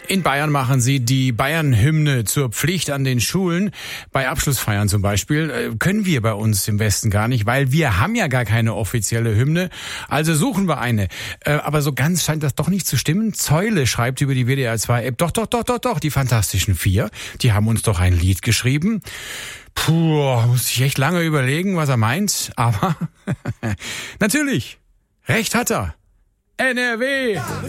In Bayern machen sie die Bayern-Hymne zur Pflicht an den Schulen. Bei Abschlussfeiern zum Beispiel können wir bei uns im Westen gar nicht, weil wir haben ja gar keine offizielle Hymne. Also suchen wir eine. Aber so ganz scheint das doch nicht zu stimmen. Zeule schreibt über die WDR 2 App, doch, die Fantastischen Vier, die haben uns doch ein Lied geschrieben. Muss ich echt lange überlegen, was er meint. Aber natürlich, recht hat er. NRW!